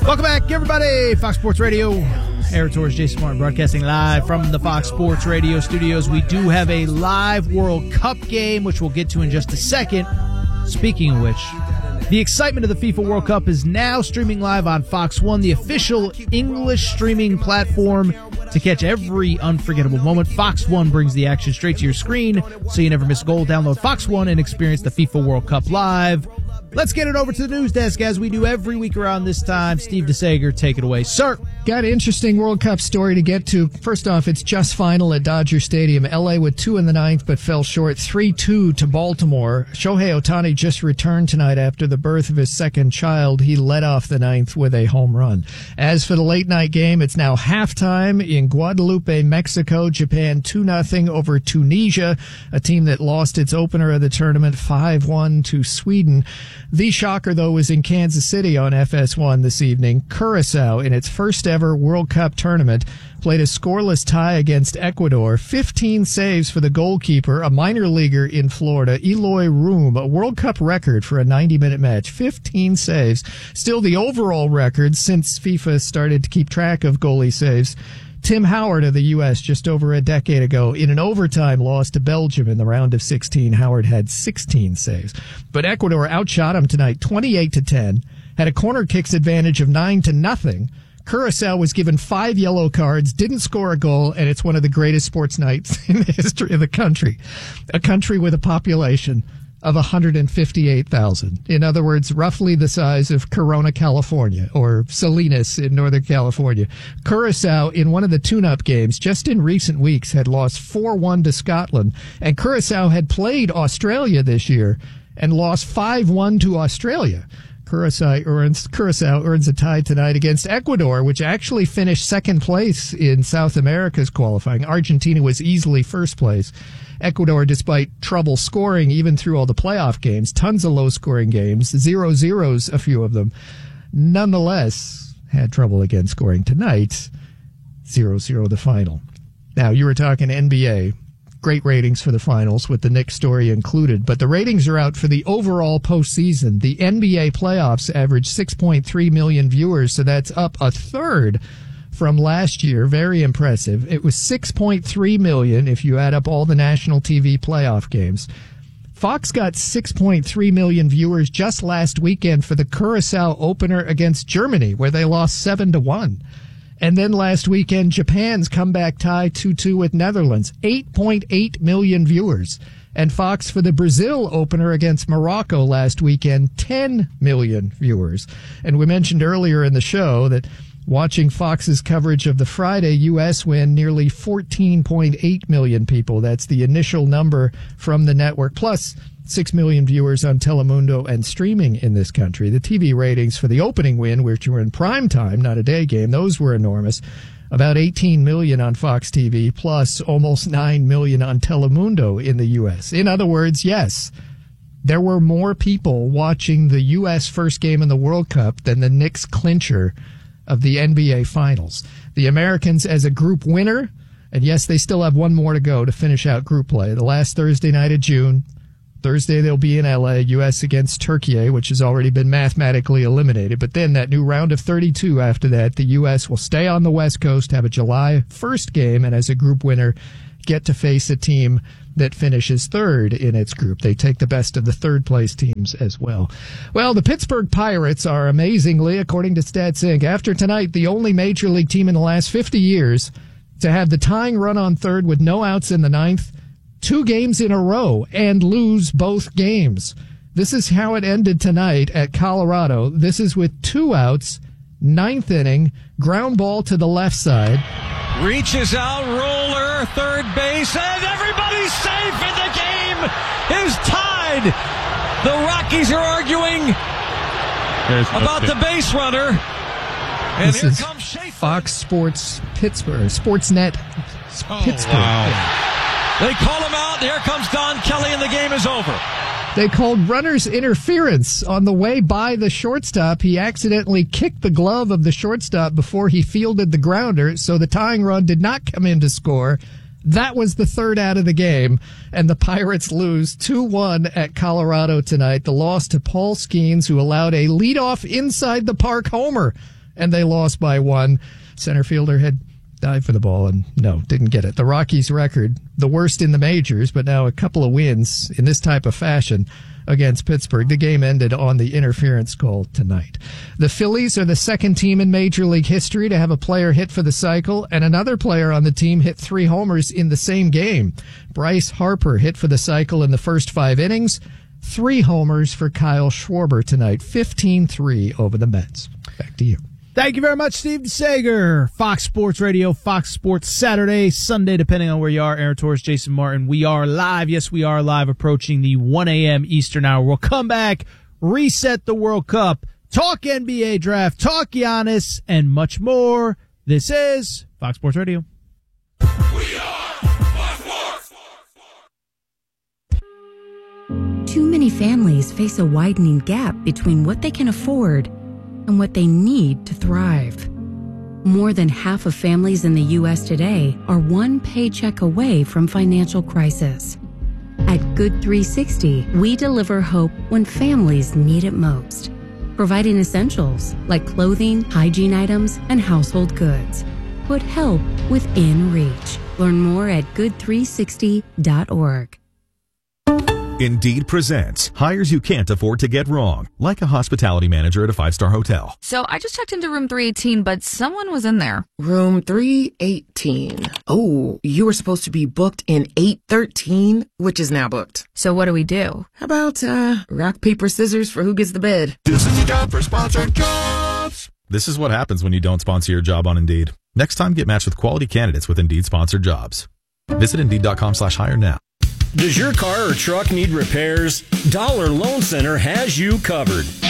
Welcome back, everybody. Fox Sports Radio. Eric Torres, Jason Martin, broadcasting live from the Fox Sports Radio studios. We do have a live World Cup game, which we'll get to in just a second. Speaking of which, the excitement of the FIFA World Cup is now streaming live on Fox One, the official English streaming platform to catch every unforgettable moment. Fox One brings the action straight to your screen, so you never miss a goal. Download Fox One and experience the FIFA World Cup live. Let's get it over to the news desk, as we do every week around this time. Steve DeSager, take it away, sir. Got an interesting World Cup story to get to. First off, it's just final at Dodger Stadium. LA with 2 in the ninth, but fell short 3-2 to Baltimore. Shohei Ohtani just returned tonight after the birth of his second child. He led off the ninth with a home run. As for the late night game, it's now halftime in Guadalupe, Mexico. Japan 2-0 over Tunisia, a team that lost its opener of the tournament 5-1 to Sweden. The shocker, though, was in Kansas City on FS1 this evening. Curaçao, in its first ever World Cup tournament, played a scoreless tie against Ecuador. 15 saves for the goalkeeper, a minor leaguer in Florida, Eloy Room, a World Cup record for a 90-minute match. 15 saves. Still the overall record since FIFA started to keep track of goalie saves. Tim Howard of the U.S. just over a decade ago, in an overtime loss to Belgium in the round of 16, Howard had 16 saves. But Ecuador outshot him tonight 28-10, had a corner kicks advantage of 9-0. Curaçao was given 5 yellow cards, didn't score a goal, and it's one of the greatest sports nights in the history of the country. A country with a population of 158,000. In other words, roughly the size of Corona, California, or Salinas in Northern California. Curaçao, in one of the tune-up games, just in recent weeks, had lost 4-1 to Scotland, and Curaçao had played Australia this year and lost 5-1 to Australia. Curaçao earns a tie tonight against Ecuador, which actually finished second place in South America's qualifying. Argentina was easily first place. Ecuador, despite trouble scoring even through all the playoff games, tons of low-scoring games, 0-0s, a few of them, nonetheless had trouble again scoring tonight. 0-0 the final. Now, you were talking NBA. Great ratings for the finals with the Knicks story included, but the ratings are out for the overall postseason. The NBA playoffs averaged 6.3 million viewers, so that's up a third from last year. Very impressive. It was 6.3 million if you add up all the national TV playoff games. Fox got 6.3 million viewers just last weekend for the Curaçao opener against Germany, where they lost 7-1. And then last weekend, Japan's comeback tie 2-2 with Netherlands. 8.8 million viewers. And Fox for the Brazil opener against Morocco last weekend, 10 million viewers. And we mentioned earlier in the show that watching Fox's coverage of the Friday U.S. win, nearly 14.8 million people. That's the initial number from the network, plus 6 million viewers on Telemundo and streaming in this country. The TV ratings for the opening win, which were in prime time, not a day game, those were enormous. About 18 million on Fox TV, plus almost 9 million on Telemundo in the U.S. In other words, yes, there were more people watching the U.S. first game in the World Cup than the Knicks clincher of the NBA Finals. The Americans as a group winner, and yes, they still have one more to go to finish out group play. The last Thursday night of June. Thursday they'll be in LA, U.S. against Turkey, which has already been mathematically eliminated. But then that new round of 32 after that, the U.S. will stay on the West Coast, have a July 1st game, and as a group winner, get to face a team that finishes third in its group. They take the best of the third-place teams as well. Well, the Pittsburgh Pirates are amazingly, according to StatSync, after tonight, the only Major League team in the last 50 years to have the tying run on third with no outs in the ninth, 2 games in a row, and lose both games. This is how it ended tonight at Colorado. This is with 2 outs, 9th inning, ground ball to the left side. Reaches out, roller, third base, and everybody's safe, and the game is tied. The Rockies are arguing about the base runner. And this here is comes Schaefer. Fox Sports Pittsburgh, Sportsnet Pittsburgh. Wow. They call him out. Here comes Don Kelly, and the game is over. They called runner's interference on the way by the shortstop. He accidentally kicked the glove of the shortstop before he fielded the grounder, so the tying run did not come in to score. That was the third out of the game, and the Pirates lose 2-1 at Colorado tonight. The loss to Paul Skeens, who allowed a leadoff inside the park homer and they lost by 1. Center fielder had dived for the ball and didn't get it. The Rockies' record, the worst in the majors, but now a couple of wins in this type of fashion against Pittsburgh. The game ended on the interference call tonight. The Phillies are the second team in Major League history to have a player hit for the cycle, and another player on the team hit 3 homers in the same game. Bryce Harper hit for the cycle in the first 5 innings. 3 homers for Kyle Schwarber tonight. 15-3 over the Mets. Back to you. Thank you very much, Steve DeSager. Fox Sports Radio, Fox Sports Saturday, Sunday, depending on where you are. Aaron Torres, Jason Martin. We are live. Yes, we are live, approaching the 1 a.m. Eastern hour. We'll come back, reset the World Cup, talk NBA draft, talk Giannis, and much more. This is Fox Sports Radio. We are Fox Sports. Too many families face a widening gap between what they can afford and what they need to thrive. More than half of families in the U.S. today are one paycheck away from financial crisis. At Good 360, we deliver hope when families need it most, providing essentials like clothing, hygiene items, and household goods. Put help within reach. Learn more at good360.org. Indeed presents hires you can't afford to get wrong, like a hospitality manager at a 5-star hotel. So I just checked into room 318, but someone was in there. Room 318. Oh, you were supposed to be booked in 813, which is now booked. So what do we do? How about rock, paper, scissors for who gets the bed? This is your job for sponsored jobs. This is what happens when you don't sponsor your job on Indeed. Next time, get matched with quality candidates with Indeed sponsored jobs. Visit Indeed.com/hire now. Does your car or truck need repairs? Dollar Loan Center has you covered.